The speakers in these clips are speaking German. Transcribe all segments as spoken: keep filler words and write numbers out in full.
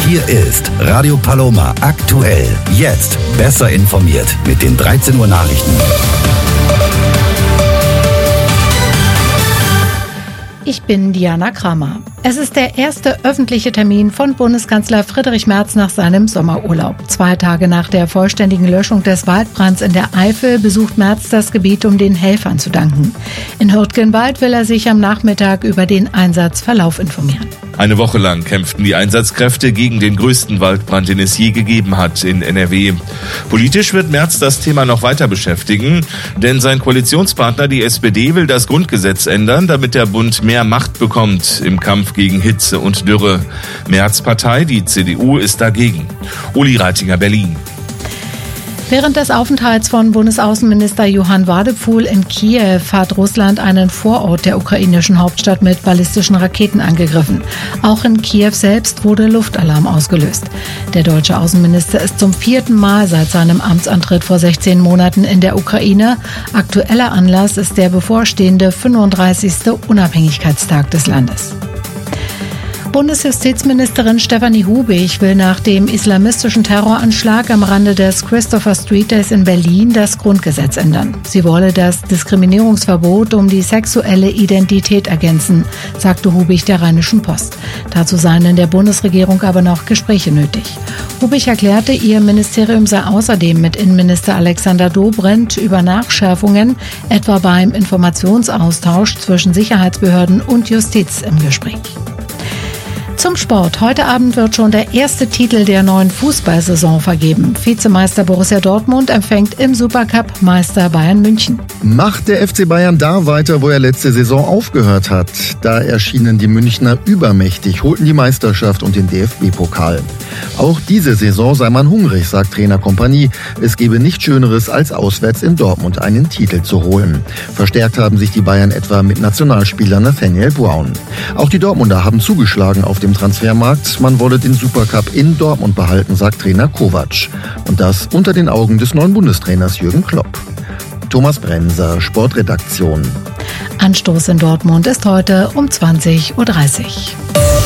Hier ist Radio Paloma aktuell. Jetzt besser informiert mit den dreizehn Uhr Nachrichten. Ich bin Diana Kramer. Es ist der erste öffentliche Termin von Bundeskanzler Friedrich Merz nach seinem Sommerurlaub. Zwei Tage nach der vollständigen Löschung des Waldbrands in der Eifel besucht Merz das Gebiet, um den Helfern zu danken. In Hürtgenwald will er sich am Nachmittag über den Einsatzverlauf informieren. Eine Woche lang kämpften die Einsatzkräfte gegen den größten Waldbrand, den es je gegeben hat in N R W. Politisch wird Merz das Thema noch weiter beschäftigen, denn sein Koalitionspartner, die S P D, will das Grundgesetz ändern, damit der Bund mehr Macht bekommt im Kampf gegen Hitze und Dürre. Merz' Partei, die C D U, ist dagegen. Uli Reitinger, Berlin. Während des Aufenthalts von Bundesaußenminister Johann Wadephul in Kiew hat Russland einen Vorort der ukrainischen Hauptstadt mit ballistischen Raketen angegriffen. Auch in Kiew selbst wurde Luftalarm ausgelöst. Der deutsche Außenminister ist zum vierten Mal seit seinem Amtsantritt vor sechzehn Monaten in der Ukraine. Aktueller Anlass ist der bevorstehende fünfunddreißigste Unabhängigkeitstag des Landes. Bundesjustizministerin Stefanie Hubig will nach dem islamistischen Terroranschlag am Rande des Christopher Street Days in Berlin das Grundgesetz ändern. Sie wolle das Diskriminierungsverbot um die sexuelle Identität ergänzen, sagte Hubig der Rheinischen Post. Dazu seien in der Bundesregierung aber noch Gespräche nötig. Hubig erklärte, ihr Ministerium sei außerdem mit Innenminister Alexander Dobrindt über Nachschärfungen, etwa beim Informationsaustausch zwischen Sicherheitsbehörden und Justiz im Gespräch. Zum Sport. Heute Abend wird schon der erste Titel der neuen Fußballsaison vergeben. Vizemeister Borussia Dortmund empfängt im Supercup Meister Bayern München. Macht der F C Bayern da weiter, wo er letzte Saison aufgehört hat? Da erschienen die Münchner übermächtig, holten die Meisterschaft und den D F B-Pokal. Auch diese Saison sei man hungrig, sagt Trainer Kompanie. Es gebe nichts Schöneres, als auswärts in Dortmund einen Titel zu holen. Verstärkt haben sich die Bayern etwa mit Nationalspieler Nathaniel Brown. Auch die Dortmunder haben zugeschlagen auf dem Transfermarkt. Man wolle den Supercup in Dortmund behalten, sagt Trainer Kovac. Und das unter den Augen des neuen Bundestrainers Jürgen Klopp. Thomas Brenser, Sportredaktion. Anstoß in Dortmund ist heute um zwanzig Uhr dreißig.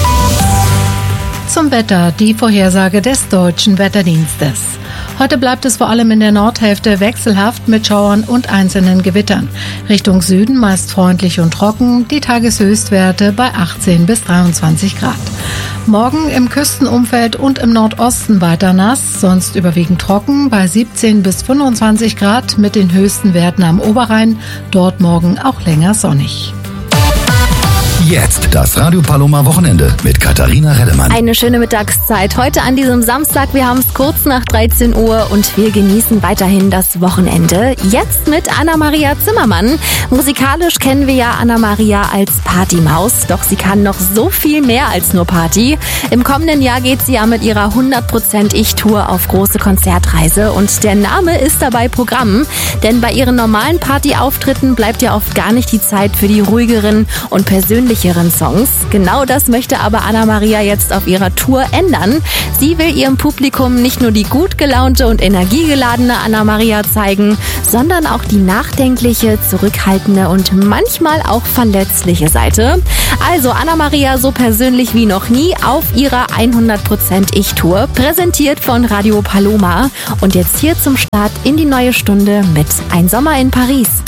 Zum Wetter, die Vorhersage des Deutschen Wetterdienstes. Heute bleibt es vor allem in der Nordhälfte wechselhaft mit Schauern und einzelnen Gewittern. Richtung Süden meist freundlich und trocken, die Tageshöchstwerte bei achtzehn bis dreiundzwanzig Grad. Morgen im Küstenumfeld und im Nordosten weiter nass, sonst überwiegend trocken bei siebzehn bis fünfundzwanzig Grad mit den höchsten Werten am Oberrhein, dort morgen auch länger sonnig. Jetzt das Radio Paloma Wochenende mit Katharina Reddemann. Eine schöne Mittagszeit heute an diesem Samstag. Wir haben es kurz nach dreizehn Uhr und wir genießen weiterhin das Wochenende. Jetzt mit Anna-Maria Zimmermann. Musikalisch kennen wir ja Anna-Maria als Partymaus, doch sie kann noch so viel mehr als nur Party. Im kommenden Jahr geht sie ja mit ihrer hundert Prozent Ich-Tour auf große Konzertreise und der Name ist dabei Programm, denn bei ihren normalen Partyauftritten bleibt ja oft gar nicht die Zeit für die ruhigeren und persönlichen Songs. Genau das möchte aber Anna-Maria jetzt auf ihrer Tour ändern. Sie will ihrem Publikum nicht nur die gut gelaunte und energiegeladene Anna-Maria zeigen, sondern auch die nachdenkliche, zurückhaltende und manchmal auch verletzliche Seite. Also Anna-Maria so persönlich wie noch nie auf ihrer hundert Prozent Ich-Tour, präsentiert von Radio Paloma. Und jetzt hier zum Start in die neue Stunde mit Ein Sommer in Paris.